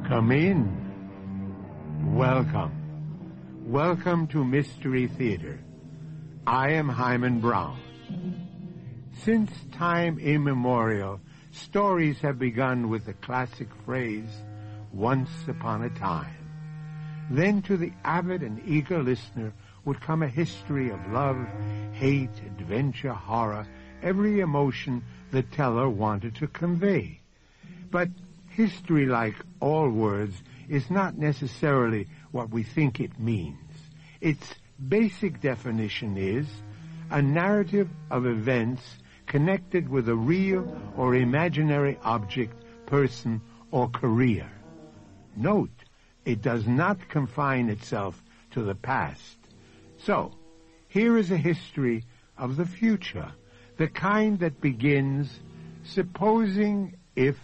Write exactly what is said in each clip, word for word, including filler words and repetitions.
Come in. Welcome. Welcome to Mystery Theater. I am Hyman Brown. Since time immemorial, stories have begun with the classic phrase, once upon a time. Then to the avid and eager listener would come a history of love, hate, adventure, horror, every emotion the teller wanted to convey. But history, like all words, is not necessarily what we think it means. Its basic definition is a narrative of events connected with a real or imaginary object, person, or career. Note, it does not confine itself to the past. So, here is a history of the future, the kind that begins, supposing if...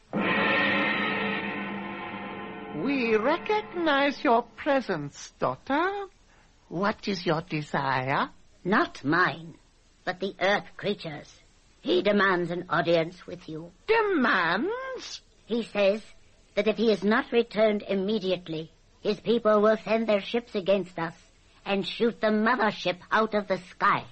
We recognize your presence, daughter. What is your desire? Not mine, but the earth creature's. He demands an audience with you. Demands? He says that if he is not returned immediately, his people will send their ships against us and shoot the mothership out of the sky.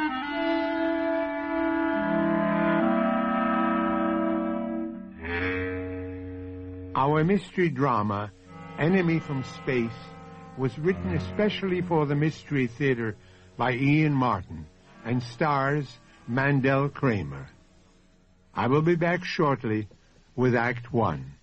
Our mystery drama, Enemy from Space, was written especially for the Mystery Theater by Ian Martin and stars Mandel Kramer. I will be back shortly with Act One.